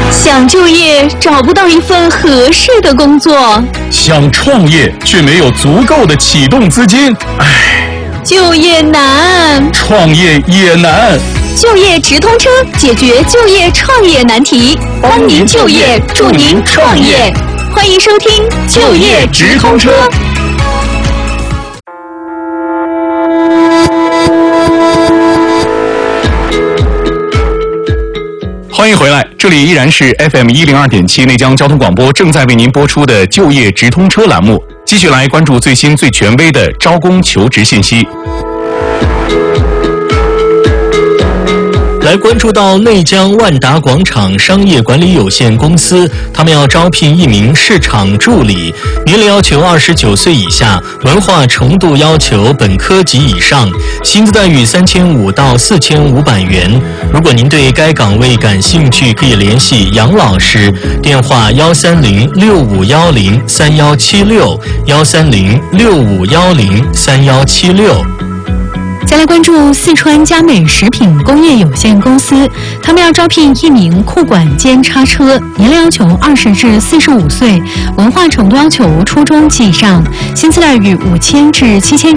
想就业找不到一份合适的工作， 想创业却没有足够的启动资金， 就业难， 创业也难。 就业直通车解决就业创业难题，帮您就业，助您创业。欢迎收听就业直通车。 欢迎回来，这里依然是 FM102.7 内江交通广播正在为您播出的就业直通车栏目，继续来关注最新最权威的招工求职信息。 来关注到内江万达广场商业管理有限公司，他们要招聘一名市场助理，年龄要求29岁以下，文化程度要求本科及以上，薪资待遇3500到4500元。如果您对该岗位感兴趣，可以联系杨老师，电话13065103176，13065103176。 再来关注四川佳美食品工业有限公司，他们要招聘一名库管兼叉车，年龄要求20至45岁，文化程度要求初中及以上，薪资待遇5000至7000